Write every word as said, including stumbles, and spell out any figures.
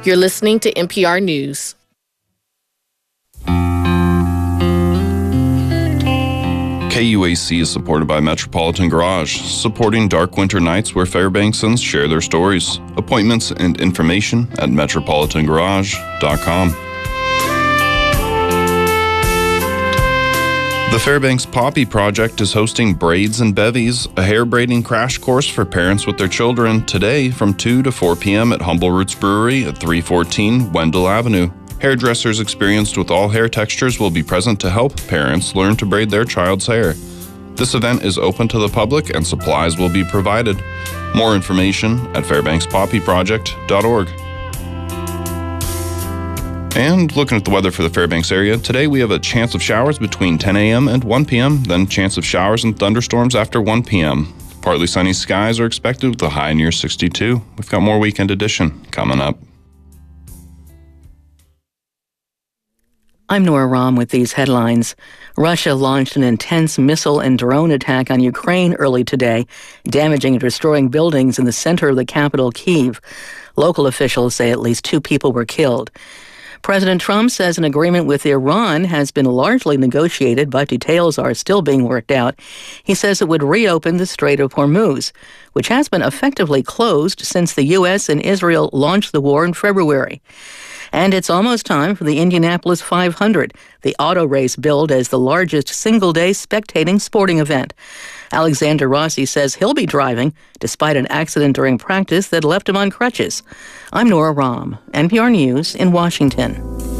You're listening to N P R News. K U A C is supported by Metropolitan Garage, supporting dark winter nights where Fairbanksans share their stories. Appointments and information at metropolitan garage dot com. The Fairbanks Poppy Project is hosting Braids and Bevies, a hair braiding crash course for parents with their children, today from two to four p.m. at Humble Roots Brewery at three fourteen Wendell Avenue. Hairdressers experienced with all hair textures will be present to help parents learn to braid their child's hair. This event is open to the public and supplies will be provided. More information at fairbanks poppy project dot org. And looking at the weather for the Fairbanks area, today we have a chance of showers between ten a.m. and one p.m., then chance of showers and thunderstorms after one p.m. Partly sunny skies are expected with a high near sixty-two. We've got more Weekend Edition coming up. I'm Nora Rahm with these headlines. Russia launched an intense missile and drone attack on Ukraine early today, damaging and destroying buildings in the center of the capital, Kyiv. Local officials say at least two people were killed. President Trump says an agreement with Iran has been largely negotiated, but details are still being worked out. He says it would reopen the Strait of Hormuz, which has been effectively closed since the U S and Israel launched the war in February. And it's almost time for the Indianapolis five hundred, the auto race billed as the largest single-day spectating sporting event. Alexander Rossi says he'll be driving, despite an accident during practice that left him on crutches. I'm Nora Rahm, N P R News in Washington.